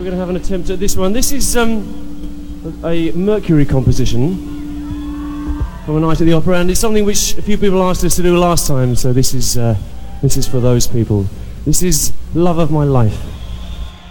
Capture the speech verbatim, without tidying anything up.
We're going to have an attempt at this one. This is um, a Mercury composition from A Night at the Opera, and it's something which a few people asked us to do last time, so this is, uh, this is for those people. This is Love of My Life.